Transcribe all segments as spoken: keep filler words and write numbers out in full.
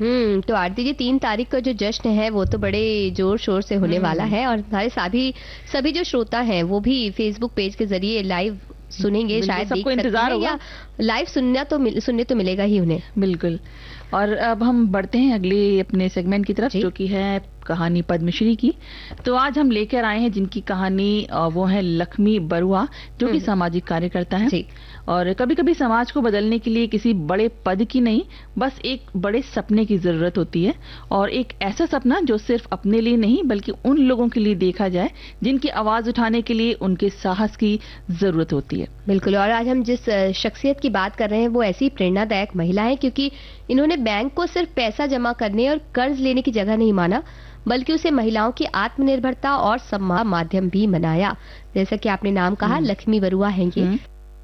हम्म तो आरती जी, तीन तारीख का जो जश्न है वो तो बड़े जोर शोर से होने वाला है, और हमारे सभी सभी जो श्रोता हैं वो भी फेसबुक पेज के जरिए लाइव सुनेंगे, शायद देख सकते हैं, या लाइव सुनना तो मिल, सुनने तो मिलेगा ही उन्हें। बिल्कुल। और अब हम बढ़ते हैं अगले अपने सेगमेंट की तरफ, जो कि है कहानी पद्मश्री की। तो आज हम लेकर आए हैं जिनकी कहानी वो है लक्ष्मी बरुआ, जो कि सामाजिक कार्यकर्ता हैं। और कभी कभी समाज को बदलने के लिए किसी बड़े पद की नहीं, बस एक बड़े सपने की जरूरत होती है, और एक ऐसा सपना जो सिर्फ अपने लिए नहीं बल्कि उन लोगों के लिए देखा जाए जिनकी आवाज उठाने के लिए उनके साहस की जरूरत होती है। बिल्कुल। और आज हम जिस शख्सियत की बात कर रहे हैं वो ऐसी प्रेरणादायक महिला है, क्योंकि इन्होंने बैंक को सिर्फ पैसा जमा करने और कर्ज लेने की जगह नहीं माना, बल्कि उसे महिलाओं की आत्मनिर्भरता और सम्मान माध्यम भी बनाया। जैसा कि आपने नाम कहा, लक्ष्मी बरुआ हैं ये,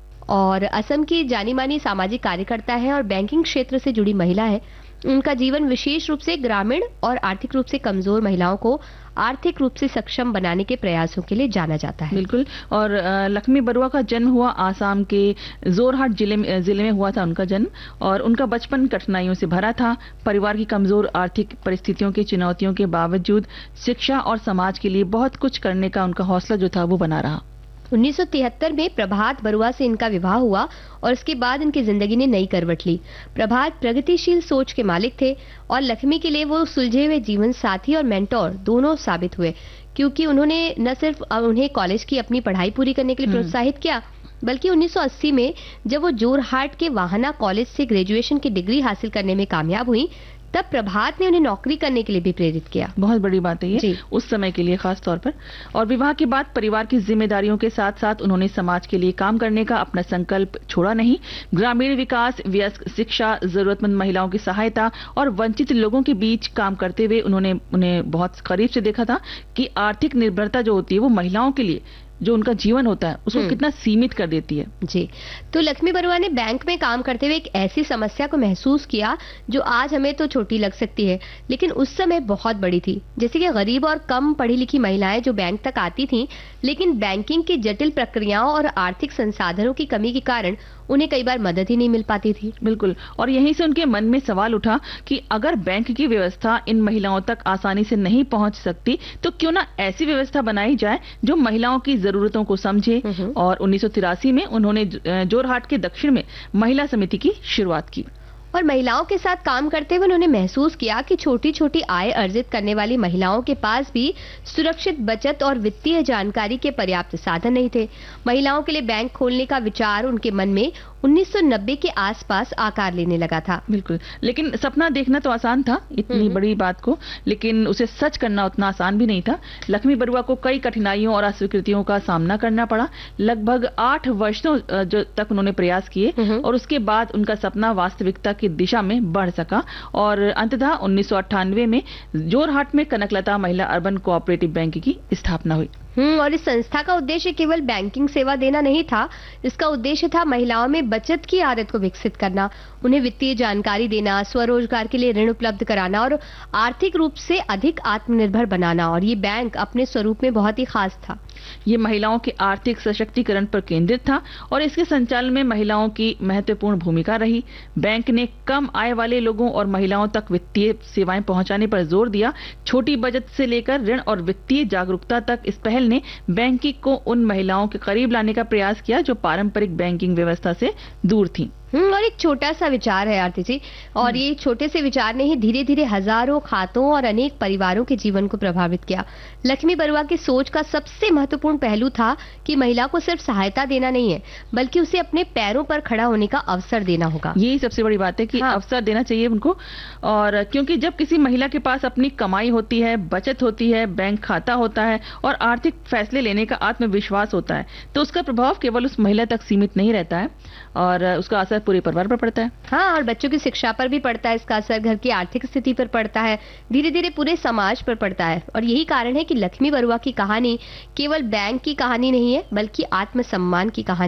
और असम की जानी मानी सामाजिक कार्यकर्ता है और बैंकिंग क्षेत्र से जुड़ी महिला है। उनका जीवन विशेष रूप से ग्रामीण और आर्थिक रूप से कमजोर महिलाओं को आर्थिक रूप से सक्षम बनाने के प्रयासों के लिए जाना जाता है। बिल्कुल। और लक्ष्मी बरुआ का जन्म हुआ आसाम के जोरहाट जिले में जिले में हुआ था उनका जन्म, और उनका बचपन कठिनाइयों से भरा था। परिवार की कमजोर आर्थिक परिस्थितियों की चुनौतियों के बावजूद शिक्षा और समाज के लिए बहुत कुछ करने का उनका हौसला जो था वो बना रहा। उन्नीस सौ तिहत्तर में प्रभात बरुआ से इनका विवाह हुआ और इसके बाद इनकी जिंदगी ने नई करवट ली। प्रभात प्रगतिशील सोच के मालिक थे और लक्ष्मी के लिए वो सुलझे हुए जीवन साथी और मेंटोर दोनों साबित हुए, क्योंकि उन्होंने न सिर्फ उन्हें कॉलेज की अपनी पढ़ाई पूरी करने के लिए प्रोत्साहित किया, बल्कि उन्नीस सौ अस्सी में जब वो जोरहाट के वाहना कॉलेज से ग्रेजुएशन की डिग्री हासिल करने में कामयाब हुई, तब प्रभात ने उन्हें नौकरी करने के लिए भी प्रेरित किया। बहुत बड़ी बात है ये उस समय के लिए खास तौर पर। और विवाह के बाद परिवार की जिम्मेदारियों के साथ साथ उन्होंने समाज के लिए काम करने का अपना संकल्प छोड़ा नहीं। ग्रामीण विकास, वयस्क शिक्षा, जरूरतमंद महिलाओं की सहायता और वंचित लोगों के बीच काम करते हुए उन्होंने उन्हें बहुत करीब से देखा था कि आर्थिक निर्भरता जो होती है वो महिलाओं के लिए जो उनका जीवन होता है उसको कितना सीमित कर देती है। जी, तो लक्ष्मी बरुआ ने बैंक में काम करते हुए एक ऐसी समस्या को महसूस किया जो आज हमें तो छोटी लग सकती है, लेकिन उस समय बहुत बड़ी थी। जैसे कि गरीब और कम पढ़ी लिखी महिलाएं जो बैंक तक आती थीं, लेकिन बैंकिंग की जटिल प्रक्रियाओं और आर्थिक संसाधनों की कमी के कारण उन्हें कई बार मदद ही नहीं मिल पाती थी। बिल्कुल। और यहीं से उनके मन में सवाल उठा कि अगर बैंक की व्यवस्था इन महिलाओं तक आसानी से नहीं पहुंच सकती, तो क्यों ना ऐसी व्यवस्था बनाई जाए जो महिलाओं की जरूरतों को समझे। और उन्नीस सौ तिरासी में उन्होंने जोरहाट के दक्षिण में महिला समिति की शुरुआत की। और महिलाओं के साथ काम करते हुए उन्होंने महसूस किया कि छोटी छोटी आय अर्जित करने वाली महिलाओं के पास भी सुरक्षित बचत और वित्तीय जानकारी के पर्याप्त साधन नहीं थे। महिलाओं के लिए बैंक खोलने का विचार उनके मन में उन्नीस सौ नब्बे के आसपास आकार लेने लगा था। बिल्कुल। लेकिन सपना देखना तो आसान था, इतनी बड़ी बात को, लेकिन उसे सच करना उतना आसान भी नहीं था। लक्ष्मी बरुआ को कई कठिनाइयों और अस्वीकृतियों का सामना करना पड़ा। लगभग आठ वर्षों तक उन्होंने प्रयास किए और उसके बाद उनका सपना वास्तविकता की दिशा में बढ़ सका और अंततः उन्नीस सौ अट्ठानवे में जोरहाट में कनकलता महिला अर्बन कोऑपरेटिव बैंक की स्थापना हुई। हम्म और इस संस्था का उद्देश्य केवल बैंकिंग सेवा देना नहीं था, इसका उद्देश्य था महिलाओं में बचत की आदत को विकसित करना, उन्हें वित्तीय जानकारी देना, स्वरोजगार के लिए ऋण उपलब्ध कराना और आर्थिक रूप से अधिक आत्मनिर्भर बनाना। और ये बैंक अपने स्वरूप में बहुत ही खास था। ये महिलाओं के आर्थिक सशक्तिकरण पर केंद्रित था और इसके संचालन में महिलाओं की महत्वपूर्ण भूमिका रही। बैंक ने कम आय वाले लोगों और महिलाओं तक वित्तीय सेवाएं पहुंचाने पर जोर दिया। छोटी बचत से लेकर ऋण और वित्तीय जागरूकता तक इस पहल ने बैंकिंग को उन महिलाओं के करीब लाने का प्रयास किया जो पारंपरिक बैंकिंग व्यवस्था से दूर थीं। हम्म और एक छोटा सा विचार है आरती जी, और ये छोटे से विचार ने ही धीरे धीरे हजारों खातों और अनेक परिवारों के जीवन को प्रभावित किया। लक्ष्मी बरुआ की सोच का सबसे महत्वपूर्ण पहलू था कि महिला को सिर्फ सहायता देना नहीं है, बल्कि उसे अपने पैरों पर खड़ा होने का अवसर देना होगा। यही सबसे बड़ी बात है कि हाँ। अवसर देना चाहिए उनको। और क्योंकि जब किसी महिला के पास अपनी कमाई होती है, बचत होती है, बैंक खाता होता है और आर्थिक फैसले लेने का आत्मविश्वास होता है, तो उसका प्रभाव केवल उस महिला तक सीमित नहीं रहता है और उसका असर पूरे परिवार पर पड़ता है। हाँ, और बच्चों की शिक्षा पर भी पड़ता है इसका असर, घर की आर्थिक स्थिति पर पड़ता है, धीरे धीरे पूरे समाज पर पड़ता है। और यही कारण है कि लक्ष्मी बरुआ की कहानी केवल बैंक की कहानी नहीं है, बल्कि आत्मसम्मान की कहानी है।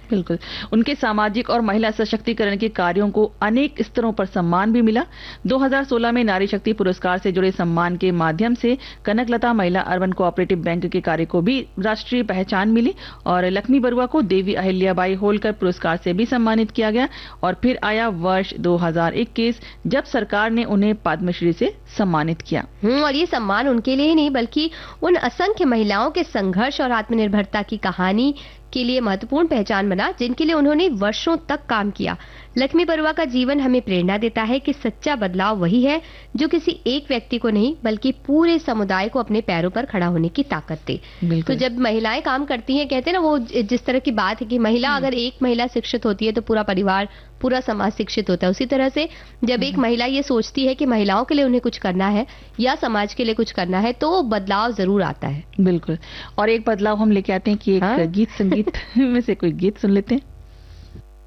बिल्कुल। उनके सामाजिक और महिला सशक्तिकरण के कार्यों को अनेक स्तरों पर सम्मान भी मिला। दो हज़ार सोलह में नारी शक्ति पुरस्कार से जुड़े सम्मान के माध्यम से कनकलता महिला अर्बन कोऑपरेटिव बैंक के कार्य को भी राष्ट्रीय पहचान मिली और लक्ष्मी बरुआ को देवी अहिल्याबाई होलकर पुरस्कार से भी सम्मानित किया गया। और फिर आया वर्ष दो हज़ार इक्कीस जब सरकार ने उन्हें पद्मश्री से सम्मानित किया। हम्म और ये सम्मान उनके लिए ही नहीं बल्कि उन असंख्य महिलाओं के संघर्ष और आत्मनिर्भरता की कहानी के लिए महत्वपूर्ण पहचान बना, जिनके लिए उन्होंने वर्षों तक काम किया। लक्ष्मी बरुआ का जीवन हमें प्रेरणा देता है कि सच्चा बदलाव वही है जो किसी एक व्यक्ति को नहीं बल्कि पूरे समुदाय को अपने पैरों पर खड़ा होने की ताकत दे। तो जब महिलाएं काम करती हैं, कहते हैं ना, वो जिस तरह की बात है कि महिला अगर एक महिला शिक्षित होती है तो पूरा परिवार, पूरा समाज शिक्षित होता है। उसी तरह से जब एक महिला ये सोचती है कि महिलाओं के लिए उन्हें कुछ करना है या समाज के लिए कुछ करना है तो बदलाव जरूर आता है। बिल्कुल। और एक बदलाव हम लेके आते हैं कि एक हाँ? गीत संगीत में से कोई गीत सुन लेते हैं।